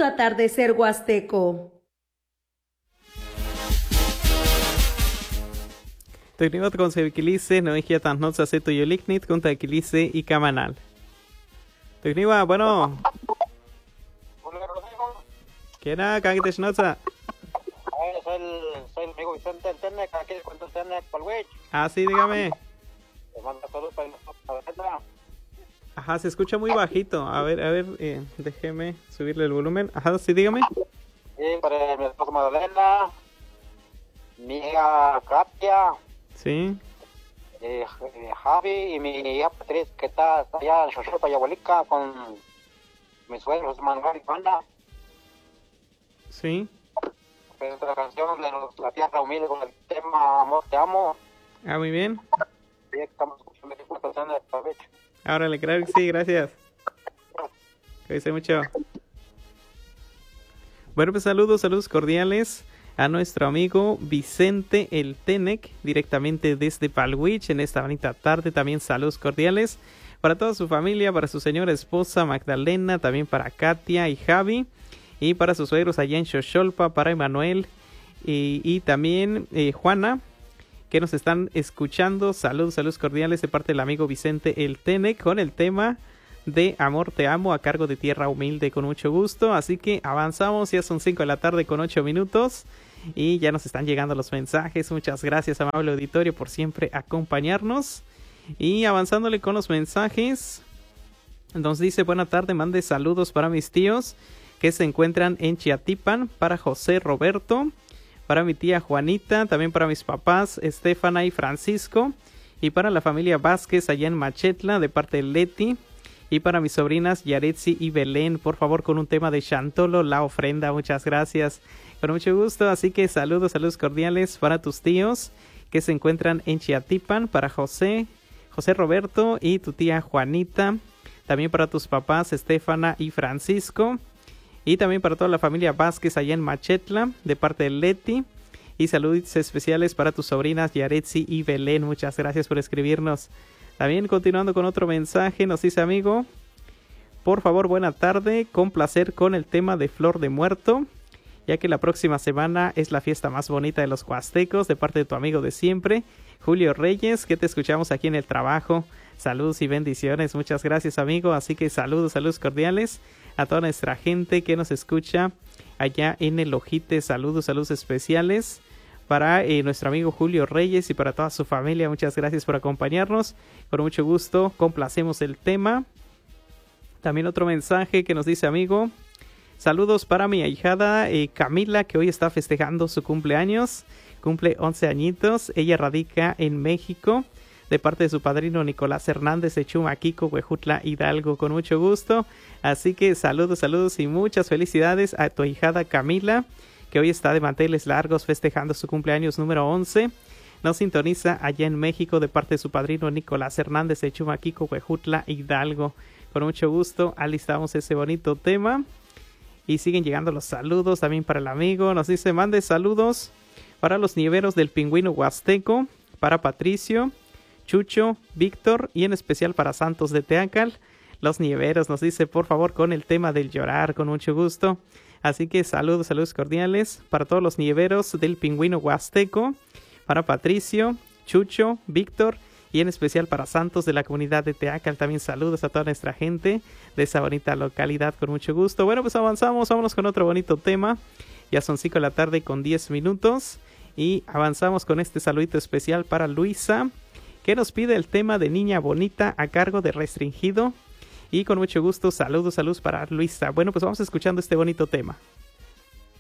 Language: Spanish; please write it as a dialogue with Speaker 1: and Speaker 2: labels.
Speaker 1: Lindo atardecer huasteco.
Speaker 2: Tecnivat con Sevikilice, no dije tan notas aceto y olignit con Taquilice y Camanal. Tecniva, bueno. ¿Qué era? ¿Qué te nota?
Speaker 3: Soy el amigo Vicente del Tenec, aquí de cuento Tenec, Palwich.
Speaker 2: Ah, sí, dígame.
Speaker 3: Te mando saludos para la.
Speaker 2: Ajá, se escucha muy bajito. A ver, déjeme subirle el volumen. Ajá, sí, dígame.
Speaker 3: Sí, para mi esposa Magdalena, mi hija Katia.
Speaker 2: Sí.
Speaker 3: Javi y mi hija Patricia, que está allá en Xochitl, Yahualica, con mis suegros Manuel y Juana.
Speaker 2: Sí.
Speaker 3: Pues la canción de la tierra humilde con el tema Amor te amo.
Speaker 2: Ah, muy bien.
Speaker 3: Sí, estamos escuchando la canción de Pavich.
Speaker 2: Árale, claro que sí, gracias. Cuídense mucho. Bueno, pues saludos cordiales a nuestro amigo Vicente el Tenec, directamente desde Palwich en esta bonita tarde. También saludos cordiales para toda su familia, para su señora esposa Magdalena, también para Katia y Javi, y para sus suegros allá en Xochitl, para Emanuel y también Juana, que nos están escuchando. Saludos cordiales de parte del amigo Vicente el Tenec con el tema de Amor te amo a cargo de Tierra Humilde, con mucho gusto. Así que avanzamos, ya son 5 de la tarde con 8 minutos y ya nos están llegando los mensajes. Muchas gracias, amable auditorio, por siempre acompañarnos. Y avanzándole con los mensajes, nos dice: buena tarde, mande saludos para mis tíos que se encuentran en Chiatipan, para José Roberto, para mi tía Juanita, también para mis papás Estefana y Francisco, y para la familia Vázquez allá en Machetla de parte de Leti, y para mis sobrinas Yaretsi y Belén, por favor con un tema de Chantolo, La Ofrenda. Muchas gracias, con mucho gusto. Así que saludos cordiales para tus tíos que se encuentran en Chiatipan, para José Roberto y tu tía Juanita, también para tus papás Estefana y Francisco, y también para toda la familia Vázquez allá en Machetla de parte de Leti, y saludos especiales para tus sobrinas Yaretsi y Belén. Muchas gracias por escribirnos. También continuando con otro mensaje, nos dice: amigo, por favor, buena tarde, con placer con el tema de Flor de Muerto, ya que la próxima semana es la fiesta más bonita de los huastecos, de parte de tu amigo de siempre, Julio Reyes, que te escuchamos aquí en el trabajo. Saludos y bendiciones. Muchas gracias, amigo. Así que saludos cordiales a toda nuestra gente que nos escucha allá en el Ojite. Saludos especiales para nuestro amigo Julio Reyes y para toda su familia. Muchas gracias por acompañarnos. Con mucho gusto complacemos el tema. También otro mensaje que nos dice: amigo, saludos para mi ahijada Camila, que hoy está festejando su cumpleaños. Cumple 11 añitos. Ella radica en México, de parte de su padrino Nicolás Hernández de Chumaquico, Huejutla, Hidalgo. Con mucho gusto. Así que saludos y muchas felicidades a tu ahijada Camila, que hoy está de manteles largos festejando su cumpleaños número 11. Nos sintoniza allá en México de parte de su padrino Nicolás Hernández de Chumaquico, Huejutla, Hidalgo. Con mucho gusto alistamos ese bonito tema. Y siguen llegando los saludos también para el amigo. Nos dice: mande saludos para los nieveros del Pingüino Huasteco, para Patricio, Chucho, Víctor y en especial para Santos de Teacal. Los nieveros, nos dice, por favor, con el tema del llorar, con mucho gusto. Así que saludos cordiales para todos los nieveros del Pingüino Huasteco, para Patricio, Chucho, Víctor y en especial para Santos de la comunidad de Teacal. También saludos a toda nuestra gente de esa bonita localidad, con mucho gusto. Bueno, pues avanzamos, vámonos con otro bonito tema. Ya son 5 de la tarde con 10 minutos y avanzamos con este saludito especial para Luisa, que nos pide el tema de Niña Bonita a cargo de Restringido. Y con mucho gusto, saludos para Luisa. Bueno, pues vamos escuchando este bonito tema.